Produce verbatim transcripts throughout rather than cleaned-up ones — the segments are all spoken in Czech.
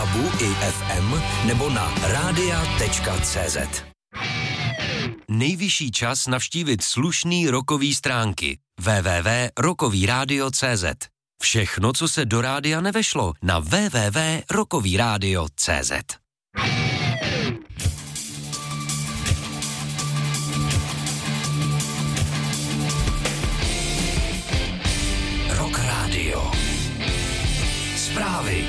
dabu i ef em nebo na rádia tečka cé zet. Nejvyšší čas navštívit slušný rockový stránky w w w tečka rockový rádio tečka cé zet. Všechno, co se do rádia nevešlo, na w w w tečka rockový rádio tečka cé zet. Rock Radio. Zprávy.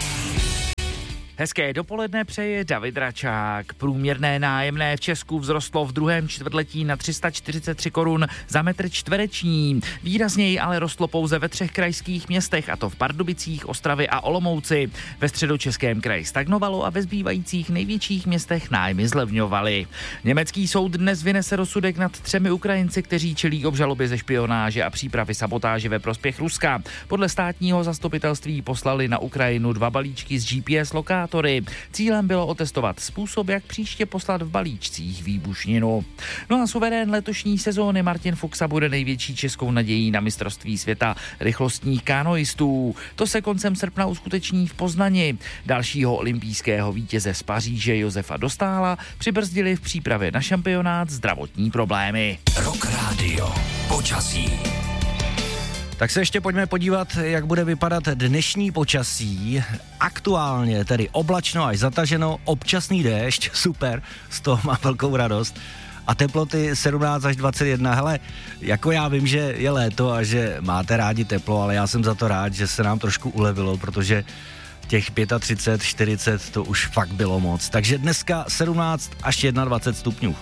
Hezké dopoledne přeje David Račák. Průměrné nájemné v Česku vzrostlo v druhém čtvrtletí na tři sta čtyřicet tři korun za metr čtvereční. Výrazněji ale rostlo pouze ve třech krajských městech, a to v Pardubicích, Ostravě a Olomouci. Ve Středočeském kraji stagnovalo a ve zbývajících největších městech nájmy zlevňovaly. Německý soud dnes vynese rozsudek nad třemi Ukrajinci, kteří čelí obžalobě ze špionáže a přípravy sabotáže ve prospěch Ruska. Podle státního zastupitelství poslali na Ukrajinu dva balíčky s G P S lokátory. Cílem bylo otestovat způsob, jak příště poslat v balíčcích výbušninu. No a suverén letošní sezóny Martin Fuxa bude největší českou nadějí na mistrovství světa rychlostních kanoistů. To se koncem srpna uskuteční v Poznani. Dalšího olympijského vítěze z Paříže Josefa Dostála přibrzdili v přípravě na šampionát zdravotní problémy. Rock Radio. Počasí. Tak se ještě pojďme podívat, jak bude vypadat dnešní počasí. Aktuálně tedy oblačno až zataženo, občasný déšť, super, z toho mám velkou radost. A teploty sedmnáct až dvacet jedna, hele, jako já vím, že je léto a že máte rádi teplo, ale já jsem za to rád, že se nám trošku ulevilo, protože těch třicet pět, čtyřicet to už fakt bylo moc. Takže dneska sedmnáct až dvacet jedna stupňů.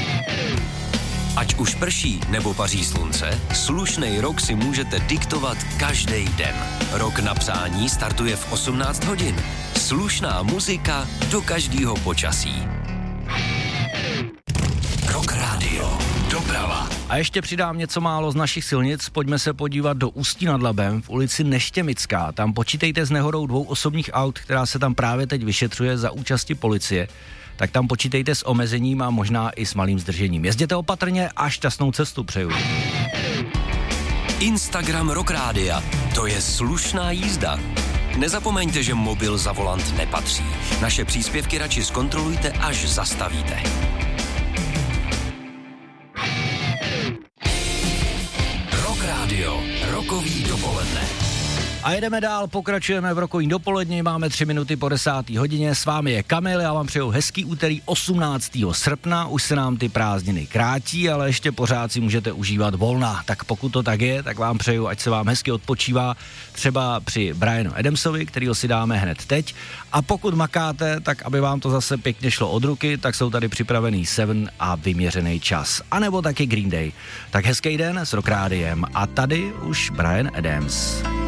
Ať už prší nebo paří slunce, slušnej rok si můžete diktovat každý den. Rok na přání startuje v osmnáct hodin. Slušná muzika do každého počasí. Rock Radio. Doprava. A ještě přidám něco málo z našich silnic. Pojďme se podívat do Ústí nad Labem v ulici Neštěmická. Tam počítejte s nehodou dvou osobních aut, která se tam právě teď vyšetřuje za účasti policie. Tak tam počítejte s omezením a možná i s malým zdržením. Jezděte opatrně a šťastnou cestu přeju. Instagram Rock Rádia. To je slušná jízda. Nezapomeňte, že mobil za volant nepatří. Naše příspěvky radši zkontrolujte, až zastavíte. Rock Radio. Rokový dopoledne. A jedeme dál, pokračujeme v rokovým dopoledni, máme tři minuty po desáté hodině, s vámi je Kamil, já vám přeju hezký úterý osmnáctého srpna, už se nám ty prázdniny krátí, ale ještě pořád si můžete užívat volna, tak pokud to tak je, tak vám přeju, ať se vám hezky odpočívá, třeba při Brianu Adamsovi, kterýho si dáme hned teď, a pokud makáte, tak aby vám to zase pěkně šlo od ruky, tak jsou tady připravený Seven a vyměřený čas, anebo taky Green Day. Tak hezký den s Rock Rádiem a tady už Brian Adams.